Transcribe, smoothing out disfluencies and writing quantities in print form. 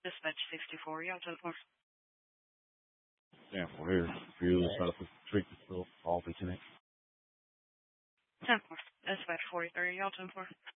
Dispatch 64, y'all 10-4. Sample here. Fuel try to put the trick to all the connect. 10-4. Dispatch 43, y'all 10-4.